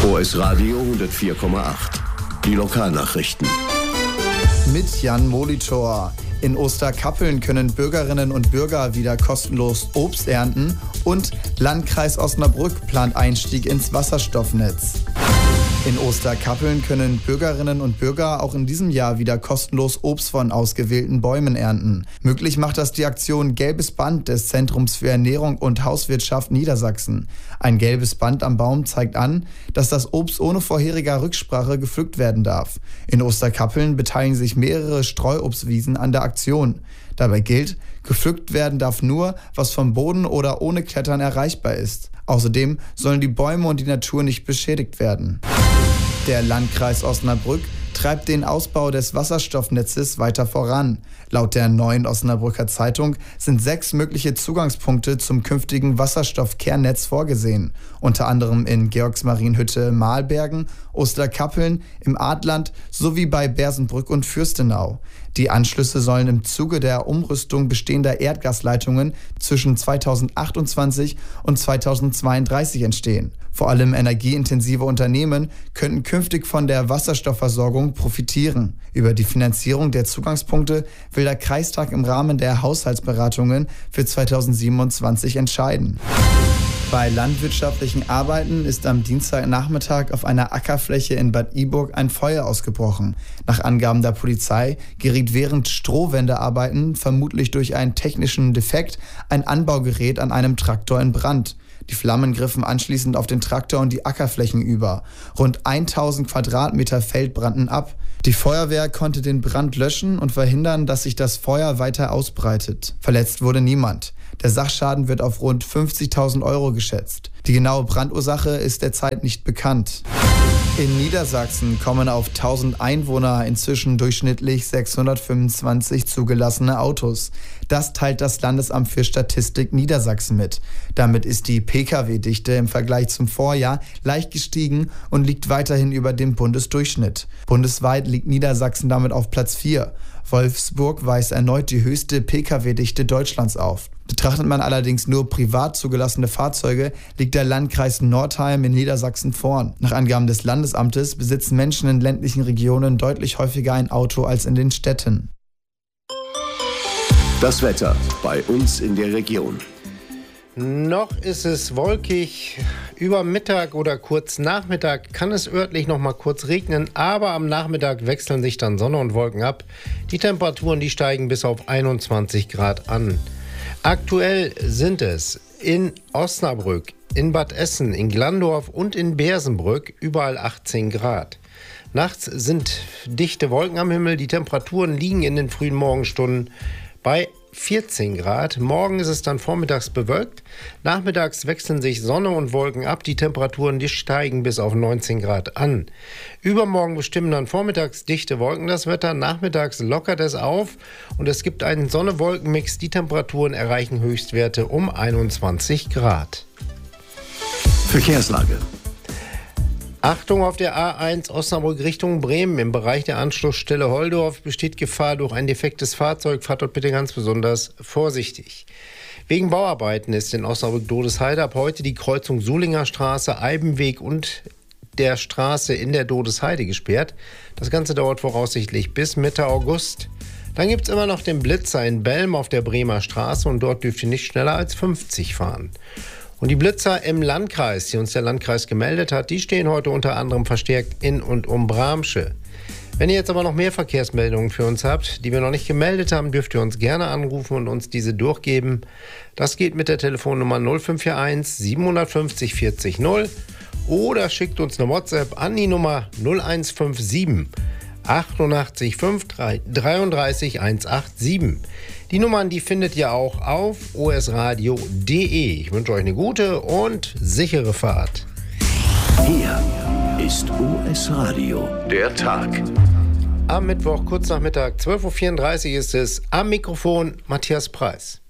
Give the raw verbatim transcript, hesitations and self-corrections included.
O S Radio hundertvier Komma acht. Die Lokalnachrichten. Mit Jan Molitor. In Osterkappeln können Bürgerinnen und Bürger wieder kostenlos Obst ernten und Landkreis Osnabrück plant Einstieg ins Wasserstoffnetz. In Osterkappeln können Bürgerinnen und Bürger auch in diesem Jahr wieder kostenlos Obst von ausgewählten Bäumen ernten. Möglich macht das die Aktion Gelbes Band des Zentrums für Ernährung und Hauswirtschaft Niedersachsen. Ein gelbes Band am Baum zeigt an, dass das Obst ohne vorheriger Rücksprache gepflückt werden darf. In Osterkappeln beteiligen sich mehrere Streuobstwiesen an der Aktion. Dabei gilt, gepflückt werden darf nur, was vom Boden oder ohne Klettern erreichbar ist. Außerdem sollen die Bäume und die Natur nicht beschädigt werden. Der Landkreis Osnabrück treibt den Ausbau des Wasserstoffnetzes weiter voran. Laut der Neuen Osnabrücker Zeitung sind sechs mögliche Zugangspunkte zum künftigen Wasserstoffkernnetz vorgesehen. Unter anderem in Georgsmarienhütte, Mahlbergen, Osterkappeln, im Adland sowie bei Bersenbrück und Fürstenau. Die Anschlüsse sollen im Zuge der Umrüstung bestehender Erdgasleitungen zwischen zweitausendachtundzwanzig und zweitausendzweiunddreißig entstehen. Vor allem energieintensive Unternehmen könnten künftig von der Wasserstoffversorgung profitieren. Über die Finanzierung der Zugangspunkte will der Kreistag im Rahmen der Haushaltsberatungen für zweitausendsiebenundzwanzig entscheiden. Bei landwirtschaftlichen Arbeiten ist am Dienstagnachmittag auf einer Ackerfläche in Bad Iburg ein Feuer ausgebrochen. Nach Angaben der Polizei geriet während Strohwendearbeiten, vermutlich durch einen technischen Defekt, ein Anbaugerät an einem Traktor in Brand. Die Flammen griffen anschließend auf den Traktor und die Ackerflächen über. Rund tausend Quadratmeter Feld brannten ab. Die Feuerwehr konnte den Brand löschen und verhindern, dass sich das Feuer weiter ausbreitet. Verletzt wurde niemand. Der Sachschaden wird auf rund fünfzigtausend Euro geschätzt. Die genaue Brandursache ist derzeit nicht bekannt. In Niedersachsen kommen auf tausend Einwohner inzwischen durchschnittlich sechshundertfünfundzwanzig zugelassene Autos. Das teilt das Landesamt für Statistik Niedersachsen mit. Damit ist die Pkw-Dichte im Vergleich zum Vorjahr leicht gestiegen und liegt weiterhin über dem Bundesdurchschnitt. Bundesweit liegt Niedersachsen damit auf Platz vier. Wolfsburg weist erneut die höchste Pkw-Dichte Deutschlands auf. Betrachtet man allerdings nur privat zugelassene Fahrzeuge, liegt der Landkreis Nordheim in Niedersachsen vorn. Nach Angaben des Landesamtes besitzen Menschen in ländlichen Regionen deutlich häufiger ein Auto als in den Städten. Das Wetter bei uns in der Region. Noch ist es wolkig. Über Mittag oder kurz Nachmittag kann es örtlich noch mal kurz regnen, aber am Nachmittag wechseln sich dann Sonne und Wolken ab. Die Temperaturen, die steigen bis auf einundzwanzig Grad an. Aktuell sind es in Osnabrück, in Bad Essen, in Glandorf und in Bersenbrück überall achtzehn Grad. Nachts sind dichte Wolken am Himmel. Die Temperaturen liegen in den frühen Morgenstunden bei vierzehn Grad. Morgen ist es dann vormittags bewölkt. Nachmittags wechseln sich Sonne und Wolken ab. Die Temperaturen, die steigen bis auf neunzehn Grad an. Übermorgen bestimmen dann vormittags dichte Wolken das Wetter. Nachmittags lockert es auf und es gibt einen Sonne-Wolken-Mix. Die Temperaturen erreichen Höchstwerte um einundzwanzig Grad. Verkehrslage. Achtung auf der A eins Osnabrück Richtung Bremen. Im Bereich der Anschlussstelle Holdorf besteht Gefahr durch ein defektes Fahrzeug. Fahrt dort bitte ganz besonders vorsichtig. Wegen Bauarbeiten ist in Osnabrück-Dodesheide ab heute die Kreuzung Suhlinger Straße, Eibenweg und der Straße in der Dodesheide gesperrt. Das Ganze dauert voraussichtlich bis Mitte August. Dann gibt es immer noch den Blitzer in Belm auf der Bremer Straße und dort dürft ihr nicht schneller als fünfzig fahren. Und die Blitzer im Landkreis, die uns der Landkreis gemeldet hat, die stehen heute unter anderem verstärkt in und um Bramsche. Wenn ihr jetzt aber noch mehr Verkehrsmeldungen für uns habt, die wir noch nicht gemeldet haben, dürft ihr uns gerne anrufen und uns diese durchgeben. Das geht mit der Telefonnummer null fünf vier eins sieben fünf null vierzig null oder schickt uns eine WhatsApp an die Nummer null eins fünf sieben achtundachtzig fünf dreiunddreißig hundertsiebenundachtzig. Die Nummern, die findet ihr auch auf o s radio punkt d e. Ich wünsche euch eine gute und sichere Fahrt. Hier ist O S Radio, der Tag. Am Mittwoch, kurz nach Mittag, zwölf Uhr vierunddreißig ist es. Am Mikrofon Matthias Preis.